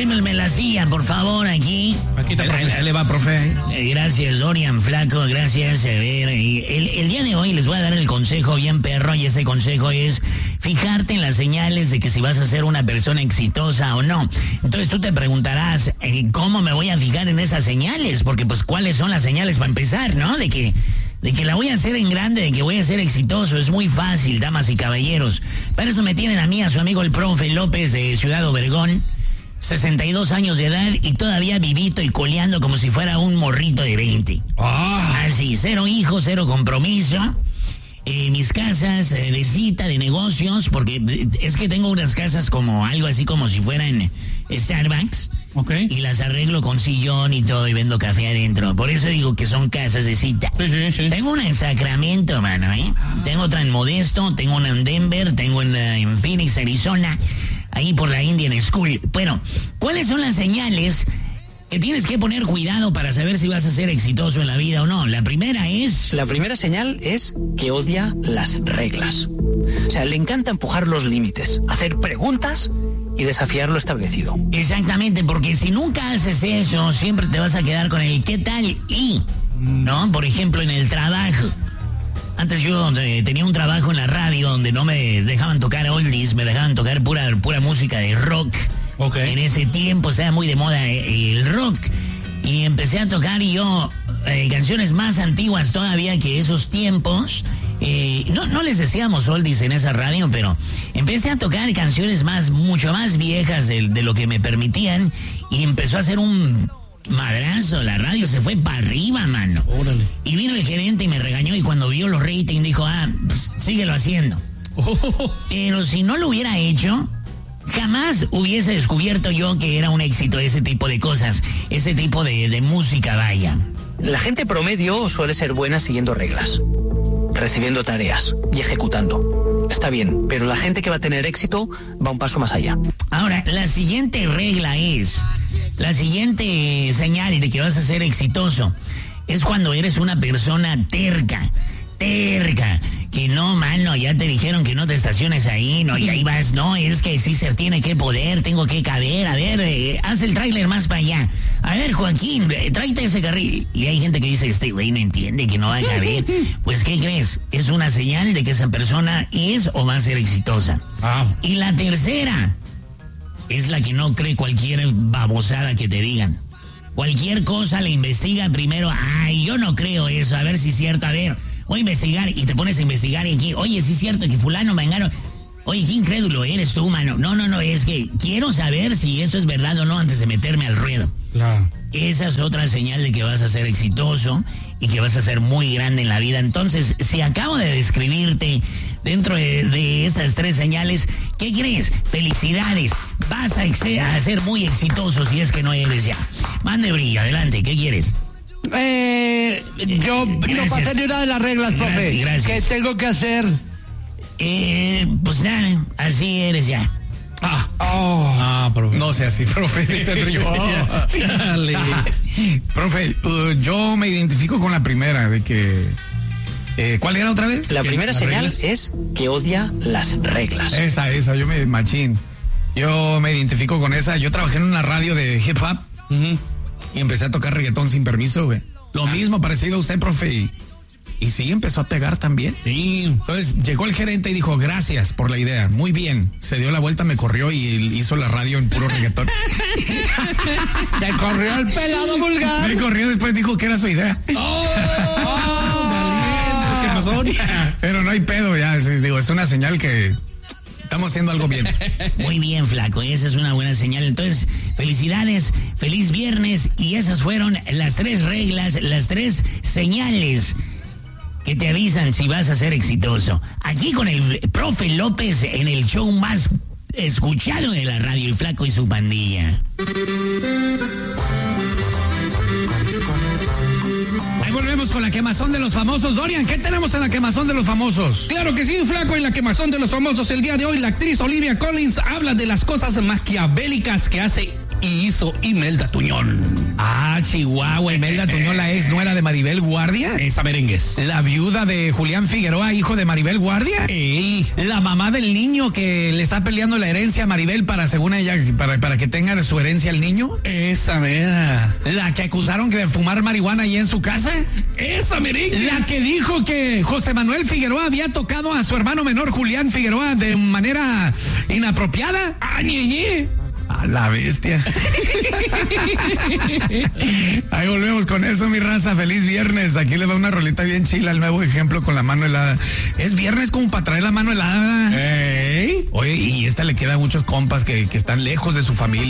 Arrímenme la silla, por favor, aquí. Aquí está, profe. Ahí le va, profe. Gracias, Dorian, flaco, gracias. A ver, el día de hoy les voy a dar el consejo bien perro, y este consejo es fijarte en las señales de que si vas a ser una persona exitosa o no. Entonces tú te preguntarás, ¿cómo me voy a fijar en esas señales? Porque pues, ¿cuáles son las señales para empezar, no? De que la voy a hacer en grande, de que voy a ser exitoso. Es muy fácil, damas y caballeros. Para eso me tienen a mí, a su amigo el profe López de Ciudad Obregón, 62 años de edad y todavía vivito y coleando como si fuera un morrito de 20. Así, 0 hijos, 0 compromiso. Mis casas de cita, de negocios, porque es que tengo unas casas como algo así como si fueran Starbucks. Okay. Y las arreglo con sillón y todo y vendo café adentro. Por eso digo que son casas de cita. Sí. Tengo una en Sacramento, mano, Tengo otra en Modesto, tengo una en Denver, tengo una en Phoenix, Arizona, ahí por la Indian School. Bueno, ¿cuáles son las señales que tienes que poner cuidado para saber si vas a ser exitoso en la vida o no? La primera señal es que odia las reglas. O sea, le encanta empujar los límites, hacer preguntas y desafiar lo establecido. Exactamente, porque si nunca haces eso, siempre te vas a quedar con el ¿qué tal? ¿No? Por ejemplo, en el trabajo. Antes yo tenía un trabajo en la radio donde no me dejaban tocar oldies, me dejaban tocar pura música de rock. Okay. En ese tiempo estaba muy de moda el rock. Y empecé a tocar canciones más antiguas todavía que esos tiempos. No les decíamos oldies en esa radio, pero empecé a tocar canciones mucho más viejas de lo que me permitían, y empezó a hacer un madrazo. La radio se fue para arriba, mano. Órale. Y vino el gerente y me regañó, y cuando vio los ratings dijo, pues, síguelo haciendo. Pero si no lo hubiera hecho, jamás hubiese descubierto yo que era un éxito ese tipo de cosas, ese tipo de música, vaya. La gente promedio suele ser buena siguiendo reglas, recibiendo tareas y ejecutando. Está bien, pero la gente que va a tener éxito va un paso más allá. Ahora, la siguiente señal de que vas a ser exitoso es cuando eres una persona terca, que no, mano, ya te dijeron que no te estaciones ahí, no, y ahí vas, no, es que sí se tiene que poder, tengo que caber, a ver, haz el tráiler más para allá, a ver, Joaquín, tráete ese carril, y hay gente que dice, este güey no entiende que no va a caber. Pues, ¿qué crees? Es una señal de que esa persona es o va a ser exitosa. Y la tercera es la que no cree cualquier babosada que te digan. Cualquier cosa le investiga primero. Ay, yo no creo eso, a ver si es cierto, a ver, voy a investigar, y te pones a investigar y aquí, oye, sí es cierto que fulano, mengano. Oye, qué incrédulo eres tú, mano. No, es que quiero saber si esto es verdad o no antes de meterme al ruedo. Claro. Esa es otra señal de que vas a ser exitoso y que vas a ser muy grande en la vida. Entonces, si acabo de describirte dentro de estas 3 señales, ¿qué crees? Felicidades. Vas a ser muy exitoso si es que no eres ya. Mande brillo, adelante, ¿qué quieres? Yo no pasé ni una de las reglas, profe. Gracias. ¿Qué tengo que hacer? Pues nada, así eres ya. Profe. No sea así, profe. Se rió. Profe, yo me identifico con la primera, de que... ¿cuál era otra vez? La primera señal es que odia las reglas. Esa, yo yo me identifico con esa. Yo trabajé en una radio de hip hop y empecé a tocar reggaetón sin permiso, güey. Lo mismo, parecido a usted, profe, y sí, empezó a pegar también. Sí. Entonces llegó el gerente y dijo, gracias por la idea, muy bien. Se dio la vuelta, me corrió y hizo la radio en puro reggaetón. Te corrió el pelado vulgar. Me corrió, después dijo que era su idea. Pero no hay pedo ya, es una señal que estamos haciendo algo bien. Muy bien, flaco, esa es una buena señal. Entonces, felicidades, feliz viernes, y esas fueron las 3 reglas, las 3 señales que te avisan si vas a ser exitoso. Aquí con el profe López en el show más escuchado de la radio, el Flaco y su pandilla. Ahí volvemos con la quemazón de los famosos. Dorian, ¿qué tenemos en la quemazón de los famosos? Claro que sí, flaco, en la quemazón de los famosos el día de hoy la actriz Olivia Collins habla de las cosas maquiavélicas que hace y hizo Imelda Tuñón. Ah, Chihuahua, Imelda Tuñón, la ex nuera de Maribel Guardia. Esa merengues. La viuda de Julián Figueroa, hijo de Maribel Guardia. Ey. La mamá del niño que le está peleando la herencia a Maribel para, según ella, para que tenga su herencia el niño. Esa mera. La que acusaron de fumar marihuana allí en su casa. Esa merengue. La que dijo que José Manuel Figueroa había tocado a su hermano menor Julián Figueroa de manera inapropiada. ¡Ah, ñeñe! A la bestia. Ahí volvemos con eso, mi raza. Feliz viernes. Aquí les va una rolita bien chila, el nuevo ejemplo con la mano helada. Es viernes como para traer la mano helada. ¡Ey! Oye, y esta le queda a muchos compas que están lejos de su familia.